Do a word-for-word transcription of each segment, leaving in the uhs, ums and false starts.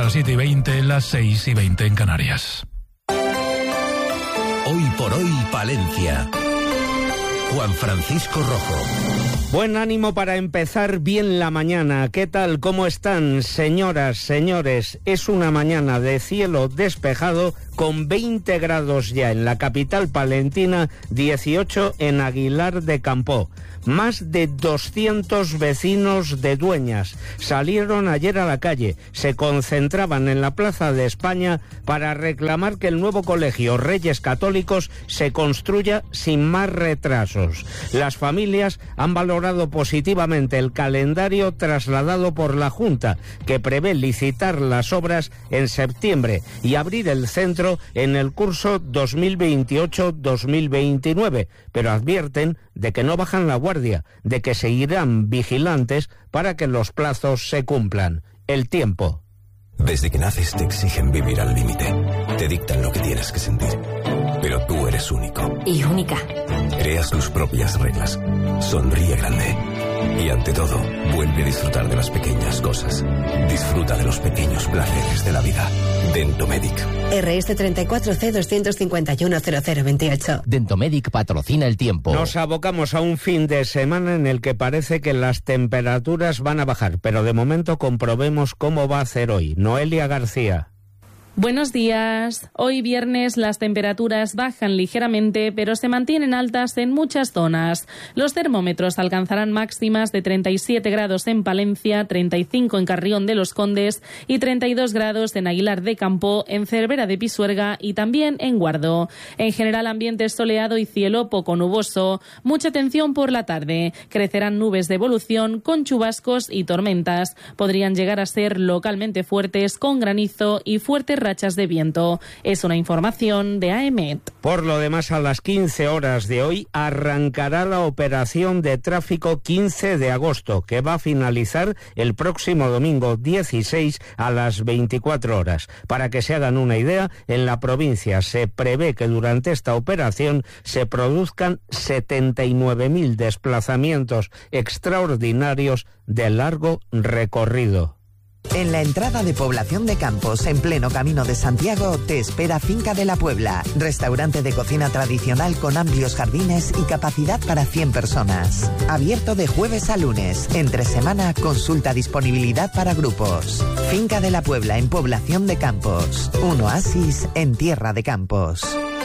las siete y veinte, las seis y veinte en Canarias. Hoy por hoy, Palencia. Juan Francisco Rojo. Buen ánimo para empezar bien la mañana. ¿Qué tal? ¿Cómo están, señoras, señores? Es una mañana de cielo despejado con veinte grados ya en la capital palentina, dieciocho en Aguilar de Campoo. Más de doscientos vecinos de Dueñas salieron ayer a la calle, se concentraban en la Plaza de España para reclamar que el nuevo colegio Reyes Católicos se construya sin más retrasos. Las familias han valorado positivamente el calendario trasladado por la Junta, que prevé licitar las obras en septiembre y abrir el centro en el curso dos mil veintiocho dos mil veintinueve, pero advierten de que no bajan la guardia, de que seguirán vigilantes para que los plazos se cumplan. El tiempo. Desde que naces te exigen vivir al límite. Te dictan lo que tienes que sentir. Pero tú eres único. Y única. Creas tus propias reglas. Sonríe grande. Y ante todo, vuelve a disfrutar de las pequeñas cosas. Disfruta de los pequeños placeres de la vida. Dentomedic. R S treinta y cuatro C doscientos cincuenta y uno cero cero veintiocho. Dentomedic patrocina el tiempo. Nos abocamos a un fin de semana en el que parece que las temperaturas van a bajar, pero de momento comprobemos cómo va a hacer hoy. Noelia García. Buenos días. Hoy viernes las temperaturas bajan ligeramente, pero se mantienen altas en muchas zonas. Los termómetros alcanzarán máximas de treinta y siete grados en Palencia, treinta y cinco en Carrión de los Condes y treinta y dos grados en Aguilar de Campoo, en Cervera de Pisuerga y también en Guardo. En general, ambiente soleado y cielo poco nuboso. Mucha atención por la tarde. Crecerán nubes de evolución con chubascos y tormentas. Podrían llegar a ser localmente fuertes con granizo y fuertes rachas de viento. Es una información de AEMET. Por lo demás, a las quince horas de hoy arrancará la operación de tráfico quince de agosto, que va a finalizar el próximo domingo dieciséis a las veinticuatro horas. Para que se hagan una idea, en la provincia se prevé que durante esta operación se produzcan setenta y nueve mil desplazamientos extraordinarios de largo recorrido. En la entrada de Población de Campos, en pleno Camino de Santiago, te espera Finca de la Puebla, restaurante de cocina tradicional con amplios jardines y capacidad para cien personas. Abierto de jueves a lunes, entre semana consulta disponibilidad para grupos. Finca de la Puebla en Población de Campos, un oasis en tierra de campos.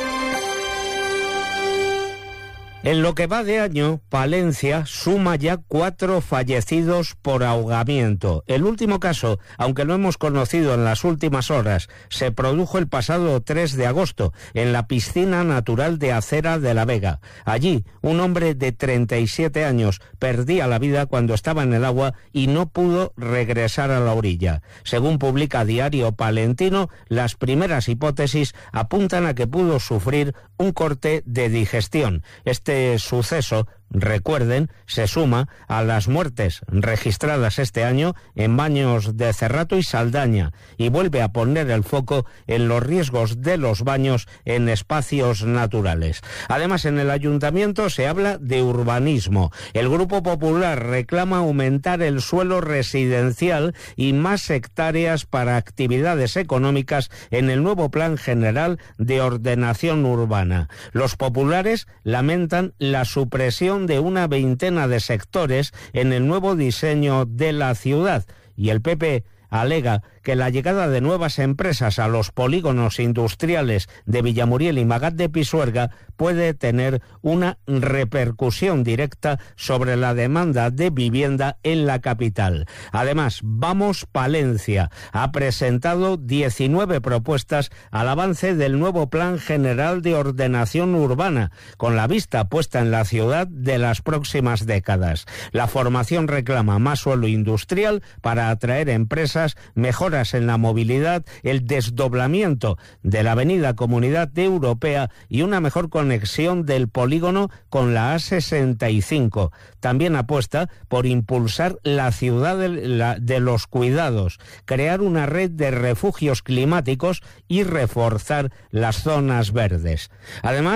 En lo que va de año, Palencia suma ya cuatro fallecidos por ahogamiento. El último caso, aunque lo hemos conocido en las últimas horas, se produjo el pasado tres de agosto en la piscina natural de Acera de la Vega. Allí, un hombre de treinta y siete años perdía la vida cuando estaba en el agua y no pudo regresar a la orilla. Según publica Diario Palentino, las primeras hipótesis apuntan a que pudo sufrir un corte de digestión. Este Este suceso, recuerden, se suma a las muertes registradas este año en baños de Cerrato y Saldaña y vuelve a poner el foco en los riesgos de los baños en espacios naturales. Además, en el ayuntamiento se habla de urbanismo. El Grupo Popular reclama aumentar el suelo residencial y más hectáreas para actividades económicas en el nuevo Plan General de Ordenación Urbana. Los populares lamentan la supresión de una veintena de sectores en el nuevo diseño de la ciudad y el P P alega que la llegada de nuevas empresas a los polígonos industriales de Villamuriel y Magat de Pisuerga puede tener una repercusión directa sobre la demanda de vivienda en la capital. Además, Vamos Palencia ha presentado diecinueve propuestas al avance del nuevo Plan General de Ordenación Urbana, con la vista puesta en la ciudad de las próximas décadas. La formación reclama más suelo industrial para atraer empresas, mejoras en la movilidad, el desdoblamiento de la avenida Comunidad Europea y una mejor conexión del polígono con la A sesenta y cinco. También apuesta por impulsar la ciudad de, la, de los cuidados, crear una red de refugios climáticos y reforzar las zonas verdes. Además,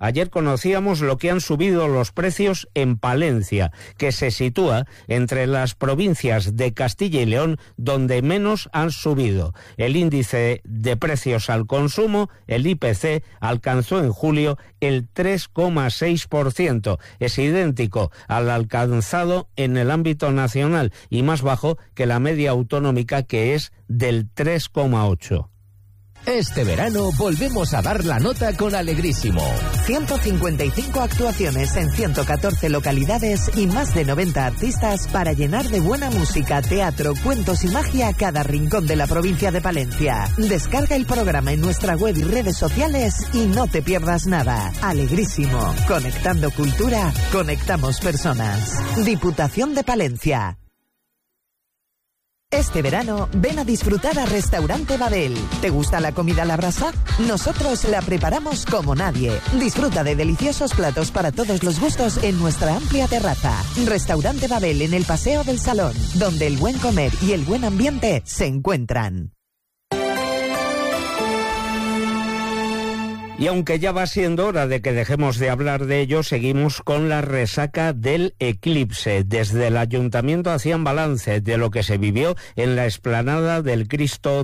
ayer conocíamos lo que han subido los precios en Palencia, que se sitúa entre las provincias de Castilla y León donde menos han subido. El índice de precios al consumo, el I P C, alcanzó en julio el tres coma seis por ciento. Es idéntico al alcanzado en el ámbito nacional y más bajo que la media autonómica, que es del tres coma ocho por ciento. Este verano volvemos a dar la nota con Alegrísimo. ciento cincuenta y cinco actuaciones en ciento catorce localidades y más de noventa artistas para llenar de buena música, teatro, cuentos y magia cada rincón de la provincia de Palencia. Descarga el programa en nuestra web y redes sociales y no te pierdas nada. Alegrísimo. Conectando cultura, conectamos personas. Diputación de Palencia. Este verano, ven a disfrutar a Restaurante Babel. ¿Te gusta la comida a la brasa? Nosotros la preparamos como nadie. Disfruta de deliciosos platos para todos los gustos en nuestra amplia terraza. Restaurante Babel en el Paseo del Salón, donde el buen comer y el buen ambiente se encuentran. Y aunque ya va siendo hora de que dejemos de hablar de ello, seguimos con la resaca del eclipse. Desde el ayuntamiento hacían balance de lo que se vivió en la explanada del Cristo